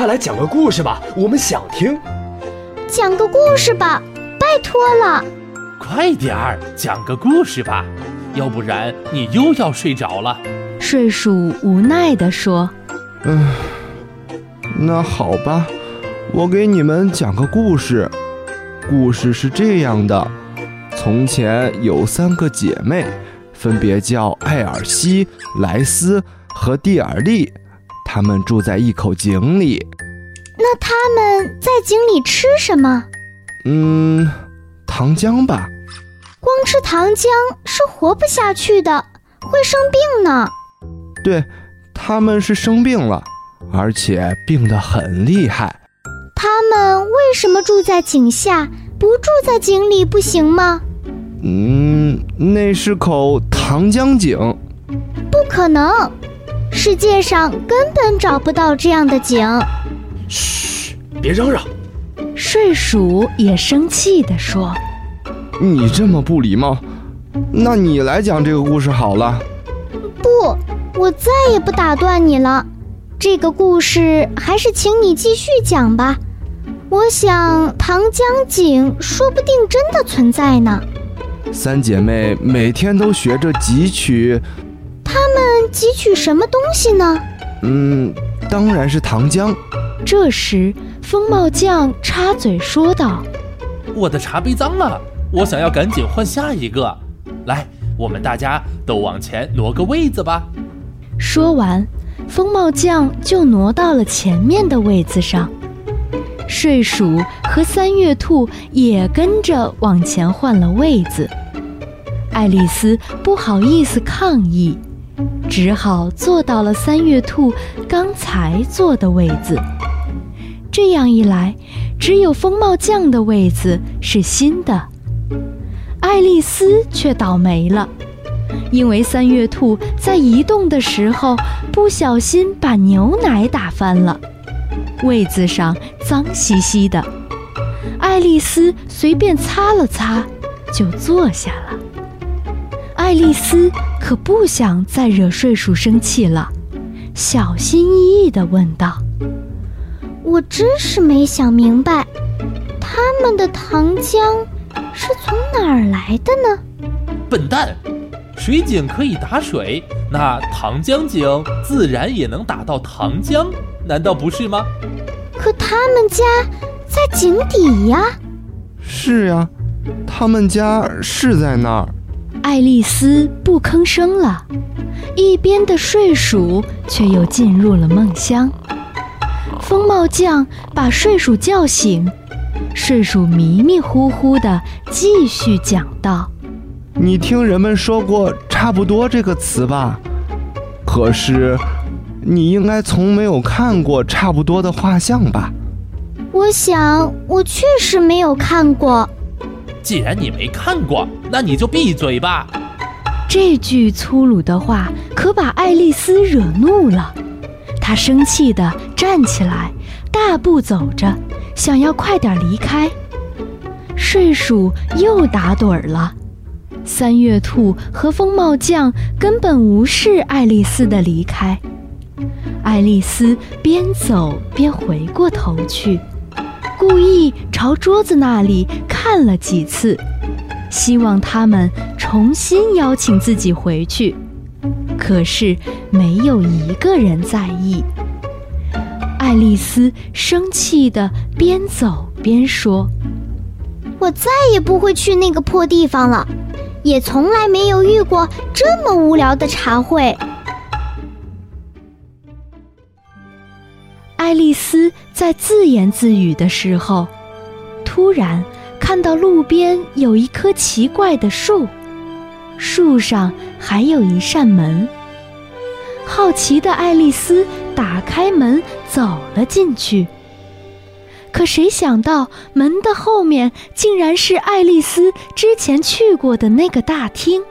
快来讲个故事吧，我们想听。 讲个故事吧，拜托了。 快点儿，讲个故事吧，要不然你又要睡着了。 睡鼠无奈地说： 那好吧，我给你们讲个故事。故事是这样的，从前有3个姐妹，分别叫艾尔西、莱斯和蒂尔利，她们住在一口井里。 那她们在井里吃什么？ 糖浆吧。 光吃糖浆是活不下去的，会生病呢。 对，她们是生病了，而且病得很厉害。 她们为什么住在井下，不住在井里不行吗？ 那是口糖浆井。 不可能，世界上根本找不到这样的井。 嘘，别嚷嚷。 睡鼠也生气地说： 你这么不礼貌，那你来讲这个故事好了。 不，我再也不打断你了。这个故事还是请你继续讲吧。我想糖浆井说不定真的存在呢。 3姐妹每天都学着汲取。 她们汲取什么东西呢？ 当然是糖浆。 这时风帽匠插嘴说道： 我的茶杯脏了，我想要赶紧换下一个。来，我们大家都往前挪个位子吧。 说完，风帽匠就挪到了前面的位子上。睡鼠和3月兔也跟着往前换了位子。爱丽丝不好意思抗议，只好坐到了3月兔刚才坐的位子。这样一来，只有风帽匠的位子是新的。爱丽丝却倒霉了，因为3月兔在移动的时候不小心把牛奶打翻了，位子上脏兮兮的。爱丽丝随便擦了擦，就坐下了。爱丽丝可不想再惹睡鼠生气了，小心翼翼地问道： 我真是没想明白，他们的糖浆是从哪儿来的呢？ 笨蛋，水井可以打水，那糖浆井自然也能打到糖浆，难道不是吗？ 可他们家在井底呀。 是呀，他们家是在那儿。 爱丽丝不吭声了，一边的睡鼠却又进入了梦乡。风帽匠把睡鼠叫醒，睡鼠迷迷糊糊地继续讲道： 你听人们说过差不多这个词吧？可是你应该从没有看过差不多的画像吧？ 我想我确实没有看过。 既然你没看过，那你就闭嘴吧。 这句粗鲁的话可把爱丽丝惹怒了，她生气地站起来，大步走着，想要快点离开。睡鼠又打盹儿了。3月兔和风帽匠根本无视爱丽丝的离开。爱丽丝边走边回过头去，故意朝桌子那里看了几次，希望他们重新邀请自己回去。可是没有一个人在意。爱丽丝生气地边走边说： 我再也不会去那个破地方了，也从来没有遇过这么无聊的茶会。 爱丽丝在自言自语的时候，突然看到路边有一棵奇怪的树，树上还有一扇门。好奇的爱丽丝打开门走了进去，可谁想到门的后面竟然是爱丽丝之前去过的那个大厅。